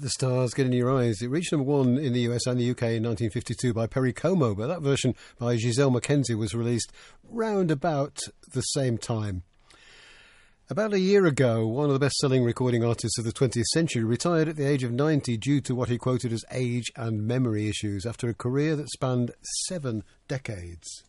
the Stars, Get in Your Eyes. It reached number one in the US and the UK in 1952 by Perry Como, but that version by Giselle McKenzie was released round about the same time. About a year ago, one of the best-selling recording artists of the 20th century retired at the age of 90 due to what he quoted as age and memory issues after a career that spanned 7 decades.